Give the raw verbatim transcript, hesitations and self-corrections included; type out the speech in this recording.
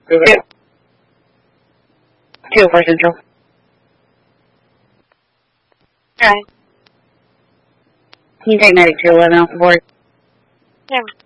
Two. Two for Central. Okay. Can you take medic two eleven off the board? Yeah.